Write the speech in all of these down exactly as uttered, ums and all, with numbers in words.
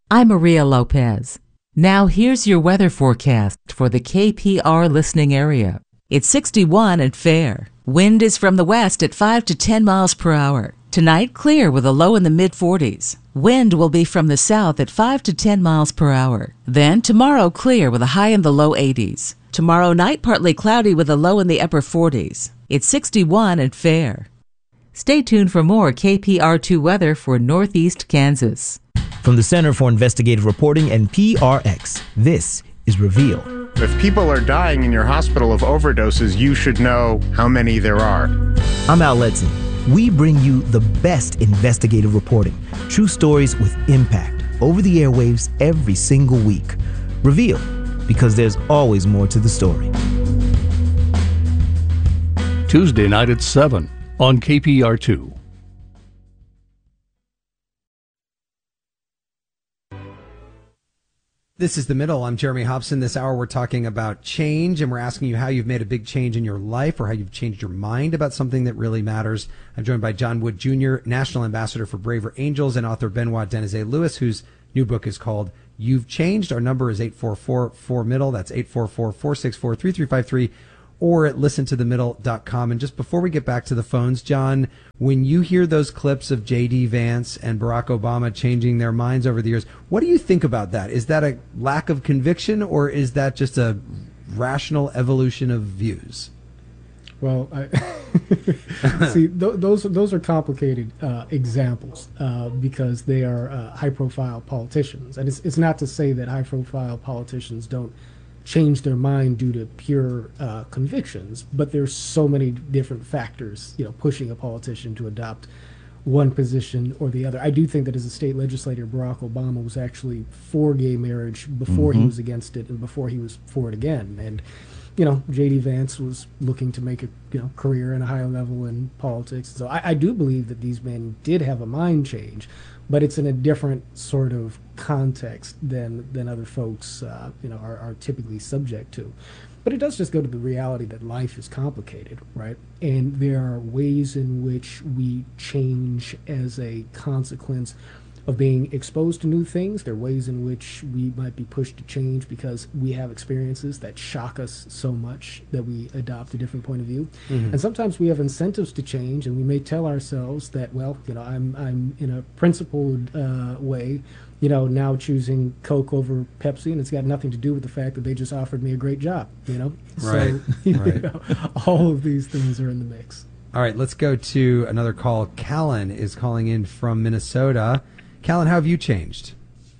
I'm Maria Lopez. Now here's your weather forecast for the K P R listening area. It's sixty-one and fair. Wind is from the west at five to ten miles per hour. Tonight, clear with a low in the mid forties. Wind will be from the south at five to ten miles per hour. Then tomorrow, clear with a high in the low eighties. Tomorrow night, partly cloudy with a low in the upper forties. It's sixty-one and fair. Stay tuned for more K P R two weather for Northeast Kansas. From the Center for Investigative Reporting and P R X, this is Reveal. If people are dying in your hospital of overdoses, you should know how many there are. I'm Al Letson. We bring you the best investigative reporting, true stories with impact, over the airwaves every single week. Reveal, because there's always more to the story. Tuesday night at seven on K P R two. This is The Middle. I'm Jeremy Hobson. This hour we're talking about change, and we're asking you how you've made a big change in your life or how you've changed your mind about something that really matters. I'm joined by John Wood Junior, National Ambassador for Braver Angels, and author Benoit Denizet-Lewis, whose new book is called You've Changed. Our number is eight four four, four middle. That's eight four four, four six four, three three five three. Or at listen to the middle dot com. And just before we get back to the phones, John, when you hear those clips of J D. Vance and Barack Obama changing their minds over the years, what do you think about that? Is that a lack of conviction, or is that just a rational evolution of views? Well, I see, th- those those are complicated uh, examples uh, because they are uh, high-profile politicians. And it's, it's not to say that high-profile politicians don't change their mind due to pure uh, convictions, but there's so many different factors, you know, pushing a politician to adopt one position or the other. I do think that as a state legislator, Barack Obama was actually for gay marriage before mm-hmm. he was against it and before he was for it again. And, you know, J D. Vance was looking to make a you know career and a higher level in politics. So I, I do believe that these men did have a mind change, but it's in a different sort of context than than other folks uh, you know are, are typically subject to. But it does just go to the reality that life is complicated, right? And there are ways in which we change as a consequence of being exposed to new things. There are ways in which we might be pushed to change because we have experiences that shock us so much that we adopt a different point of view. Mm-hmm. And sometimes we have incentives to change, and we may tell ourselves that, well, you know, I'm I'm in a principled uh, way, you know, now choosing Coke over Pepsi, and it's got nothing to do with the fact that they just offered me a great job, you know? Right. So, you right. know, all of these things are in the mix. All right, let's go to another call. Callan is calling in from Minnesota. Callan, how have you changed?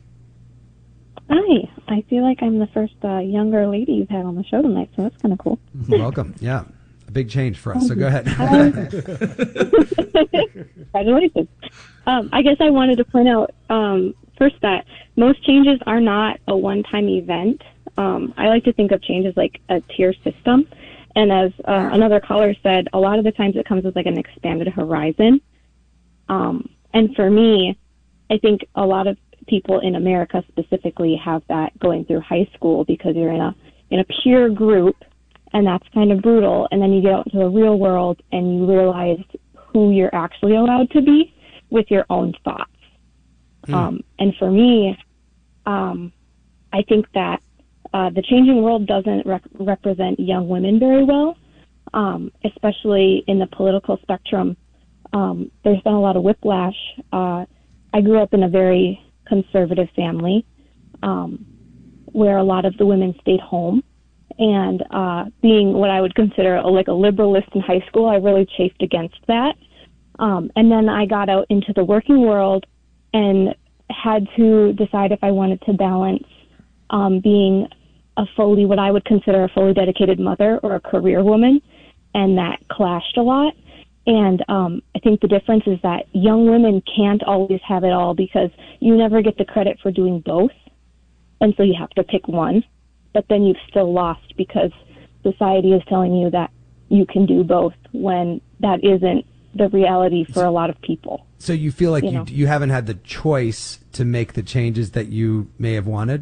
Hi. I feel like I'm the first uh, younger lady you've had on the show tonight, so that's kind of cool. Welcome. Yeah, a big change for us, so go ahead. Um, congratulations. Um, I guess I wanted to point out um, first that most changes are not a one-time event. Um, I like to think of change as like a tier system. And as uh, another caller said, a lot of the times it comes with like an expanded horizon. Um, and for me, I think a lot of people in America specifically have that going through high school because you're in a in a peer group, and that's kind of brutal. And then you get out into the real world and you realize who you're actually allowed to be with your own thoughts. Mm. Um, and for me, um, I think that uh, the changing world doesn't rec- represent young women very well, um, especially in the political spectrum. Um, there's been a lot of whiplash. Uh, I grew up in a very conservative family um, where a lot of the women stayed home. And uh, being what I would consider a, like a liberalist in high school, I really chafed against that. Um, and then I got out into the working world and had to decide if I wanted to balance um, being a fully, what I would consider a fully dedicated mother or a career woman. And that clashed a lot. And um, I think the difference is that young women can't always have it all because you never get the credit for doing both. And so you have to pick one. But then you've still lost because society is telling you that you can do both when that isn't the reality for a lot of people. So you feel like you, you, know? you haven't had the choice to make the changes that you may have wanted?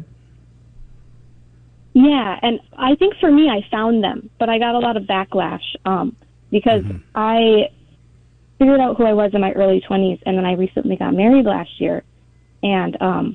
Yeah, and I think for me, I found them, but I got a lot of backlash um, because mm-hmm. I figured out who I was in my early twenties, and then I recently got married last year. And um,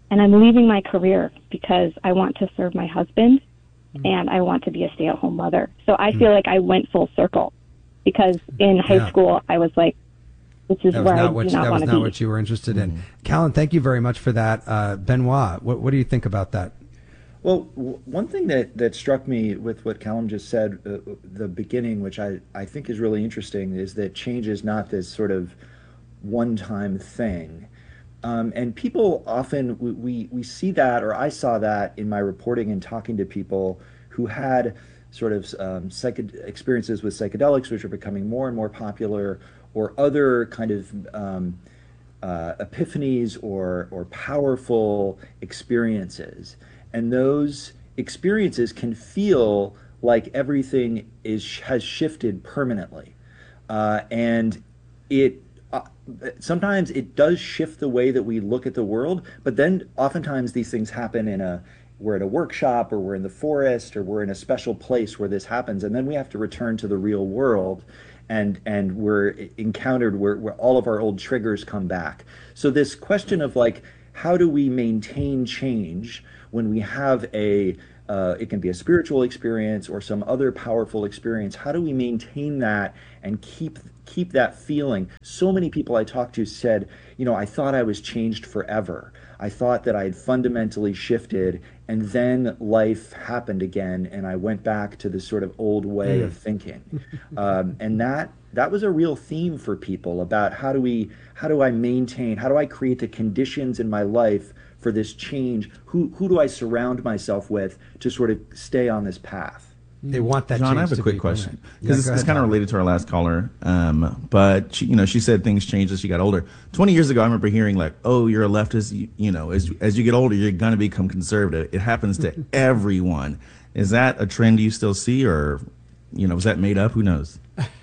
and I'm leaving my career because I want to serve my husband mm. and I want to be a stay-at-home mother. So I mm. feel like I went full circle because in high yeah. school I was like, this is where I do what, not that want was to not be. what you were interested in. Mm. Callan, thank you very much for that. Uh, Benoit, what, what do you think about that? Well, w- one thing that, that struck me with what Callan just said, uh, the beginning, which I, I think is really interesting, is that change is not this sort of one-time thing. Um, and people often, we, we, we see that, or I saw that in my reporting and talking to people who had sort of um, psych- experiences with psychedelics, which are becoming more and more popular, or other kind of um, uh, epiphanies or, or powerful experiences. And those experiences can feel like everything is has shifted permanently. Uh, and it uh, sometimes it does shift the way that we look at the world, but then oftentimes these things happen in a, we're at a workshop or we're in the forest or we're in a special place where this happens, and then we have to return to the real world. And and we're encountered where, where all of our old triggers come back. So this question of like, how do we maintain change when we have a, uh, it can be a spiritual experience or some other powerful experience, how do we maintain that and keep keep that feeling? So many people I talked to said, you know, I thought I was changed forever. I thought that I had fundamentally shifted, and then life happened again, and I went back to this sort of old way mm. of thinking. Um, and that that was a real theme for people about how do we, how do I maintain, how do I create the conditions in my life for this change? Who who do I surround myself with to sort of stay on this path? They want that. John, change I have a to quick be question yeah, because it's, it's kind of related to our last caller. Um, but she, you know, she said things changed as she got older. Twenty years ago, I remember hearing like, "Oh, you're a leftist. You, you know, as as you get older, you're gonna become conservative." It happens to everyone. Is that a trend you still see, or you know, was that made up? Who knows?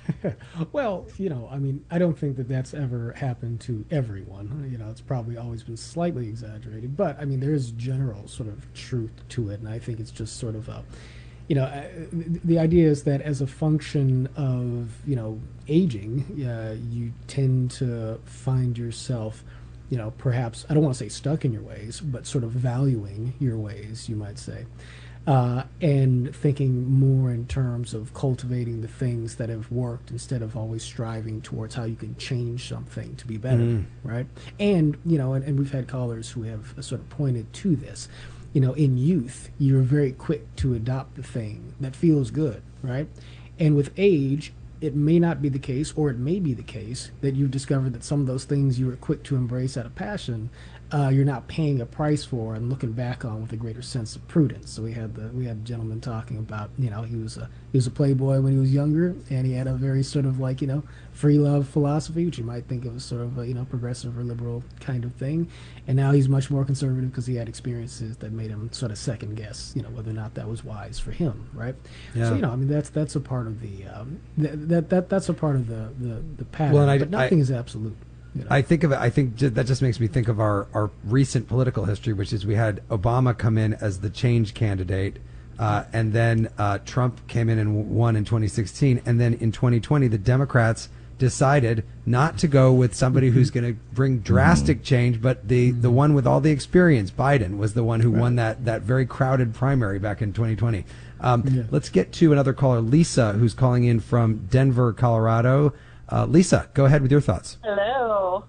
Well, you know, I mean, I don't think that that's ever happened to everyone. You know, it's probably always been slightly exaggerated, but I mean, there is general sort of truth to it, and I think it's just sort of a, you know, uh, the idea is that as a function of, you know, aging, uh, you tend to find yourself, you know, perhaps, I don't want to say stuck in your ways, but sort of valuing your ways, you might say. Uh, and thinking more in terms of cultivating the things that have worked instead of always striving towards how you can change something to be better, mm. right? And, you know, and, and we've had callers who have sort of pointed to this. You know, in youth, you're very quick to adopt the thing that feels good, right? And with age, it may not be the case, or it may be the case, that you've discovered that some of those things you were quick to embrace out of passion, uh, you're not paying a price for and looking back on with a greater sense of prudence. So we had the we had a gentleman talking about, you know, he was a he was a playboy when he was younger, and he had a very sort of like, you know, free love philosophy, which you might think of as sort of a, you know, progressive or liberal kind of thing. And now he's much more conservative because he had experiences that made him sort of second guess, you know, whether or not that was wise for him, right? Yeah. So, you know, I mean, that's that's a part of the um, th- that that that's a part of the the, the pattern. Well, and I, but nothing I, is absolute. You know? I think of it. I think j- that just makes me think of our, our recent political history, which is we had Obama come in as the change candidate, uh, and then uh, Trump came in and w- won in twenty sixteen, and then in twenty twenty the Democrats decided not to go with somebody who's going to bring drastic change, but the, the one with all the experience. Biden was the one who right. won that, that very crowded primary back in twenty twenty. Um, yeah. Let's get to another caller, Lisa, who's calling in from Denver, Colorado. Uh, Lisa, go ahead with your thoughts. Hello.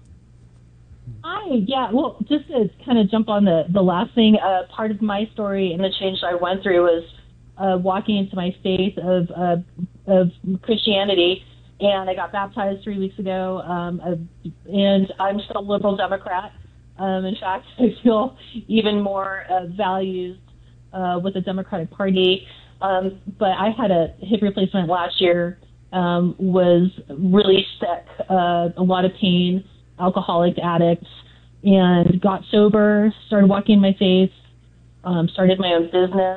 Hi. Yeah, well, just to kind of jump on the, the last thing, uh, part of my story and the change I went through was uh, walking into my faith of uh, of Christianity. And I got baptized three weeks ago, um, uh, and I'm still a liberal Democrat. Um, in fact, I feel even more uh, valued uh, with the Democratic Party. Um, but I had a hip replacement last year, um, was really sick, uh, a lot of pain, alcoholic addict, and got sober, started walking my faith, um, started my own business.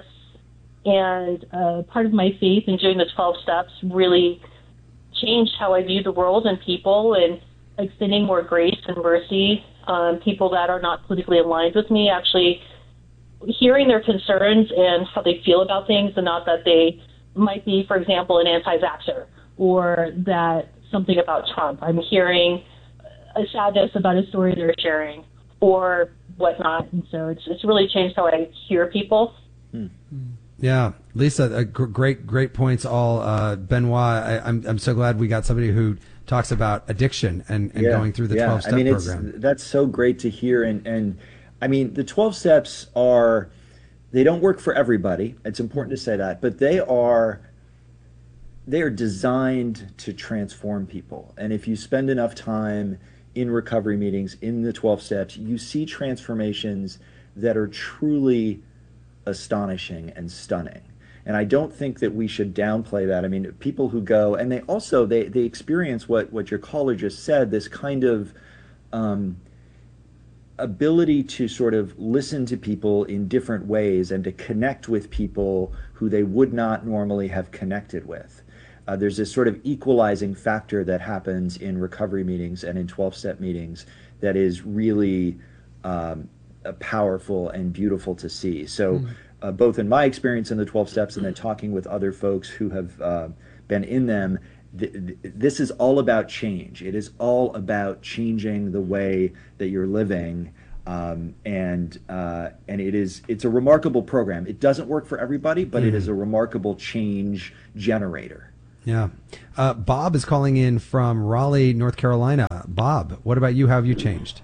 And uh, part of my faith in doing the twelve steps really changed how I view the world and people, and extending more grace and mercy on people that are not politically aligned with me, actually hearing their concerns and how they feel about things, and not that they might be, for example, an anti-vaxxer or that something about Trump. I'm hearing a sadness about a story they're sharing, or whatnot. And so it's it's really changed how I hear people. Hmm. Yeah, Lisa, uh, gr- great, great points. All uh, Benoit, I, I'm I'm so glad we got somebody who talks about addiction and, and yeah, going through the yeah. twelve step I mean, program. It's, that's so great to hear. And and I mean, the twelve steps are, they don't work for everybody. It's important to say that, but they are they are designed to transform people. And if you spend enough time in recovery meetings, in the twelve steps, you see transformations that are truly astonishing and stunning. And I don't think that we should downplay that. I mean, people who go, and they also, they, they experience what, what your caller just said, this kind of um, ability to sort of listen to people in different ways and to connect with people who they would not normally have connected with. Uh, there's this sort of equalizing factor that happens in recovery meetings and in twelve-step meetings that is really um, uh, powerful and beautiful to see. So mm. uh, both in my experience in the twelve steps and then talking with other folks who have uh, been in them, th- th- this is all about change. It is all about changing the way that you're living. Um, and uh, and it is it's a remarkable program. It doesn't work for everybody, but mm. it is a remarkable change generator. Yeah. Uh, Bob is calling in from Raleigh, North Carolina. Bob, what about you? How have you changed?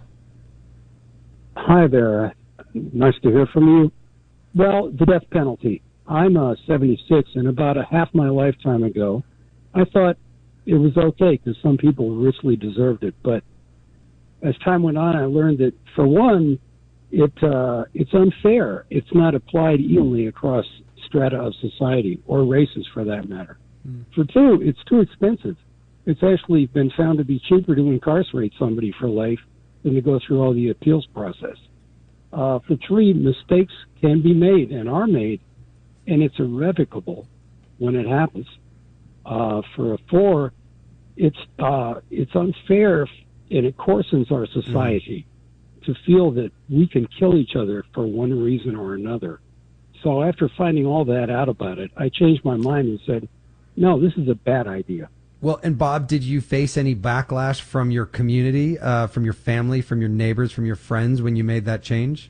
Hi there. Nice to hear from you. Well, the death penalty. I'm uh, seventy-six, and about a half my lifetime ago, I thought it was okay because some people richly deserved it. But as time went on, I learned that, for one, it uh, it's unfair. It's not applied evenly across strata of society, or races for that matter. Mm. For two, it's too expensive. It's actually been found to be cheaper to incarcerate somebody for life than to go through all the appeals process. Uh, for three, mistakes can be made and are made, and it's irrevocable when it happens. Uh, for a four, it's uh, it's unfair and it coarsens our society mm. to feel that we can kill each other for one reason or another. So after finding all that out about it, I changed my mind and said, no, this is a bad idea. Well, and Bob, did you face any backlash from your community, uh, from your family, from your neighbors, from your friends when you made that change?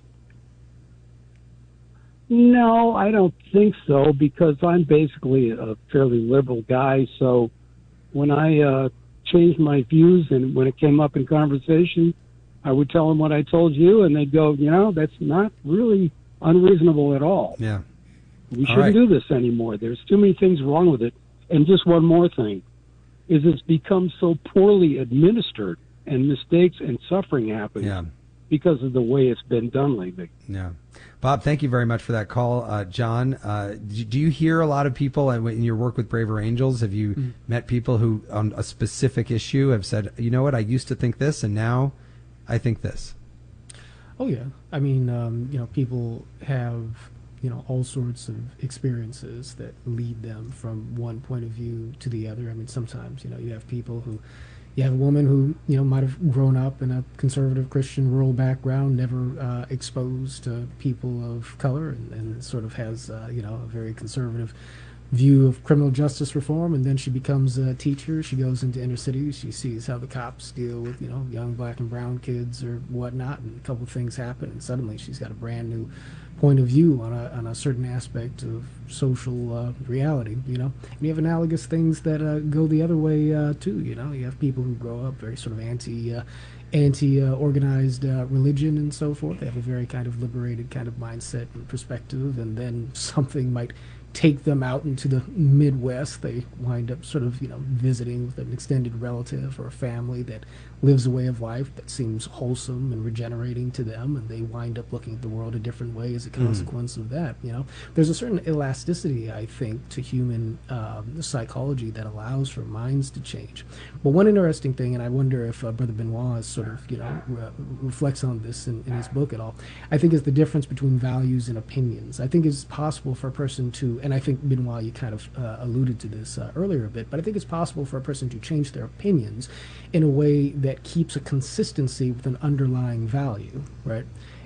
No, I don't think so, because I'm basically a fairly liberal guy. So when I uh, changed my views and when it came up in conversation, I would tell them what I told you, and they'd go, you know, that's not really unreasonable at all. Yeah. We shouldn't right. do this anymore. There's too many things wrong with it. And just one more thing, is it's become so poorly administered, and mistakes and suffering happen yeah. because of the way it's been done lately. Yeah. Bob, thank you very much for that call. Uh, John, uh, do you hear a lot of people in your work with Braver Angels? Have you mm-hmm. met people who on a specific issue have said, you know what, I used to think this and now I think this? Oh, yeah. I mean, um, you know, people have, you know, all sorts of experiences that lead them from one point of view to the other. I mean, sometimes, you know, you have people who, you have a woman who, you know, might have grown up in a conservative Christian rural background, never uh, exposed to people of color, and, and sort of has, uh, you know, a very conservative view of criminal justice reform, and then she becomes a teacher. She goes into inner cities. She sees how the cops deal with, you know, young black and brown kids or whatnot, and a couple of things happen, and suddenly she's got a brand new point of view on a on a certain aspect of social uh, reality, you know. And you have analogous things that uh, go the other way uh, too, you know. You have people who grow up very sort of anti uh, anti uh, organized uh, religion and so forth. They have a very kind of liberated kind of mindset and perspective, and then something might take them out into the Midwest. They wind up sort of, you know, visiting with an extended relative or a family that lives a way of life that seems wholesome and regenerating to them, and they wind up looking at the world a different way as a consequence mm. of that, you know. There's a certain elasticity, I think, to human um, psychology that allows for minds to change. But one interesting thing, and I wonder if uh, Brother Benoit sort of, you know, re- reflects on this in, in his book at all, I think is the difference between values and opinions. I think it's possible for a person to, and I think, Benoit, you kind of uh, alluded to this uh, earlier a bit, but I think it's possible for a person to change their opinions in a way that keeps a consistency with an underlying value, right?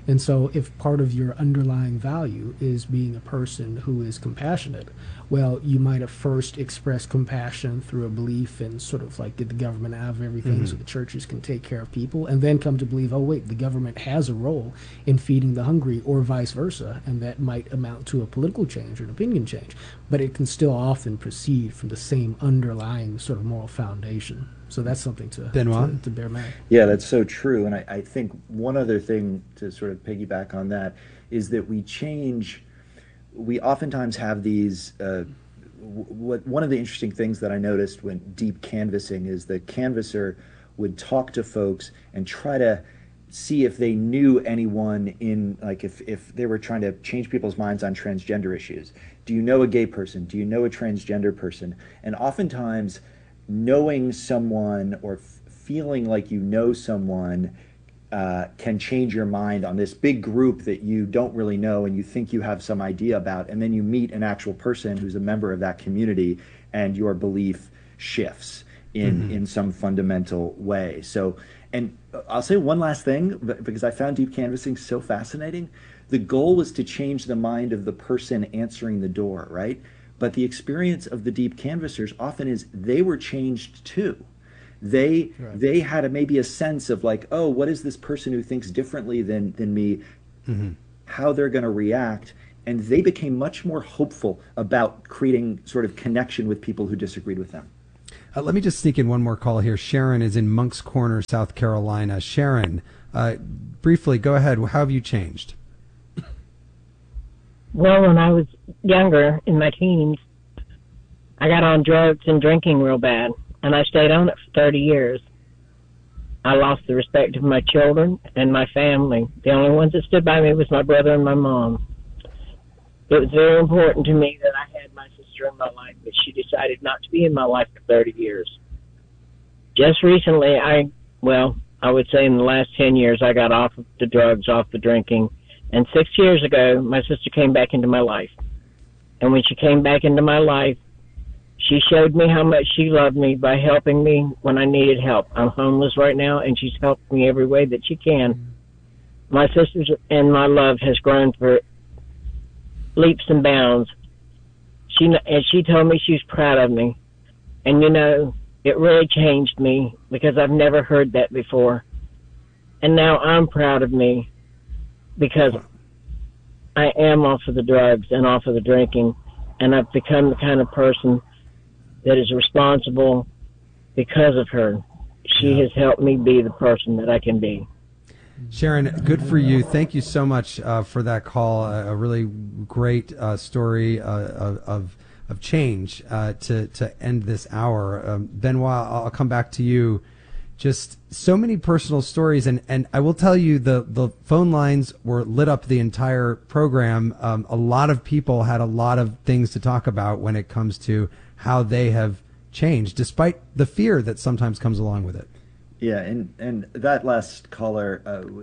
And so if part of your underlying value is being a person who is compassionate, well, you might have first expressed compassion through a belief in sort of like, get the government out of everything mm-hmm. so the churches can take care of people, and then come to believe, oh, wait, the government has a role in feeding the hungry, or vice versa, and that might amount to a political change or an opinion change. But it can still often proceed from the same underlying sort of moral foundation. So that's something to, to, to bear in mind. Yeah, that's so true. And I, I think one other thing to sort of piggyback on that is that we change, we oftentimes have these, uh, what one of the interesting things that I noticed when deep canvassing is the canvasser would talk to folks and try to see if they knew anyone in, like if, if they were trying to change people's minds on transgender issues. Do you know a gay person? Do you know a transgender person? And oftentimes, knowing someone or f- feeling like you know someone uh, can change your mind on this big group that you don't really know and you think you have some idea about, and then you meet an actual person who's a member of that community and your belief shifts in, mm-hmm. in some fundamental way. So, and I'll say one last thing, because I found deep canvassing so fascinating. The goal was to change the mind of the person answering the door, right? But the experience of the deep canvassers often is they were changed too. They right. they had a, maybe a sense of like, oh, what is this person who thinks differently than than me? Mm-hmm. How they're going to react, and they became much more hopeful about creating sort of connection with people who disagreed with them. Uh, let me just sneak in one more call here. Sharon is in Moncks Corner, South Carolina. Sharon, uh, briefly, go ahead. How have you changed? Well, when I was younger, in my teens, I got on drugs and drinking real bad, and I stayed on it for thirty years. I lost the respect of my children and my family. The only ones that stood by me was my brother and my mom. It was very important to me that I had my sister in my life, but she decided not to be in my life for thirty years. Just recently, I, well, I would say in the last ten years, I got off of the drugs, off the drinking. And six years ago, my sister came back into my life. And when she came back into my life, she showed me how much she loved me by helping me when I needed help. I'm homeless right now, and she's helped me every way that she can. My sister's and my love has grown for leaps and bounds. She and she told me she's proud of me. And, you know, it really changed me because I've never heard that before. And now I'm proud of me, because I am off of the drugs and off of the drinking, and I've become the kind of person that is responsible because of her. She yeah. has helped me be the person that I can be. Sharon, good for you. Thank you so much uh, for that call. A, a really great uh, story uh, of of change uh, to to end this hour. Um, Benoit, I'll come back to you. Just so many personal stories, and, and I will tell you, the, the phone lines were lit up the entire program. Um, a lot of people had a lot of things to talk about when it comes to how they have changed, despite the fear that sometimes comes along with it. Yeah, and, and that last caller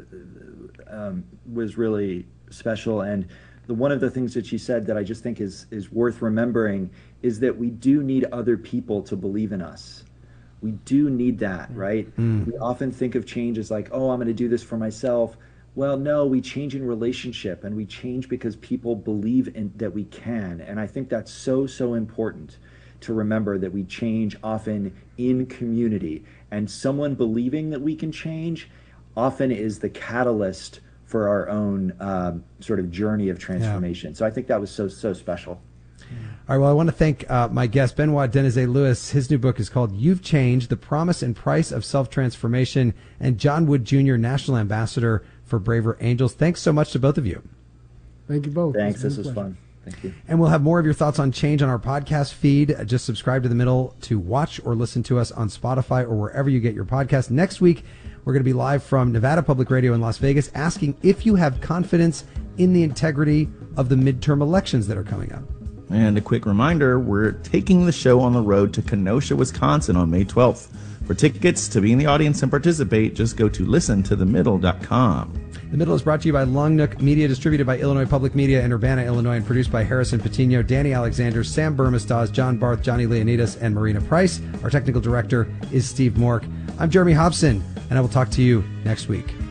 uh, um, was really special. And the, one of the things that she said that I just think is, is worth remembering is that we do need other people to believe in us. We do need that, right? Mm. We often think of change as like, oh, I'm going to do this for myself. Well, no, we change in relationship, and we change because people believe in that we can. And I think that's so, so important to remember, that we change often in community. And someone believing that we can change often is the catalyst for our own um, sort of journey of transformation. Yeah. So I think that was so, so special. All right, well, I want to thank uh, my guest, Benoit Denizet-Lewis. His new book is called You've Changed, The Promise and Price of Self-Transformation, and John Wood Junior, National Ambassador for Braver Angels. Thanks so much to both of you. Thank you both. Thanks, this was fun. Thank you. And we'll have more of your thoughts on change on our podcast feed. Just subscribe to The Middle to watch or listen to us on Spotify or wherever you get your podcast. Next week, we're going to be live from Nevada Public Radio in Las Vegas, asking if you have confidence in the integrity of the midterm elections that are coming up. And a quick reminder, we're taking the show on the road to Kenosha, Wisconsin on May twelfth. For tickets to be in the audience and participate, just go to listen to the middle dot com. The Middle is brought to you by Long Nook Media, distributed by Illinois Public Media in Urbana, Illinois, and produced by Harrison Patino, Danny Alexander, Sam Burmistaz, John Barth, Johnny Leonidas, and Marina Price. Our technical director is Steve Mork. I'm Jeremy Hobson, and I will talk to you next week.